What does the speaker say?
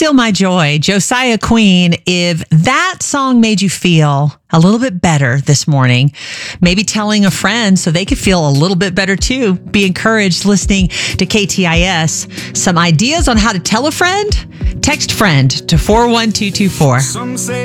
Steal My Joy, Josiah Queen. If that song made you feel a little bit better this morning, maybe telling a friend so they could feel a little bit better too, be encouraged listening to KTIS. Some ideas on how to tell a friend? Text friend to 41224.